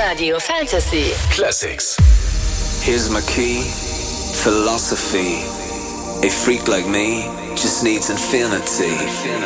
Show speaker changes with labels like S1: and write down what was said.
S1: Radio Fantasy.
S2: Classics.
S3: Here's my key, philosophy. A freak like me just needs infinity.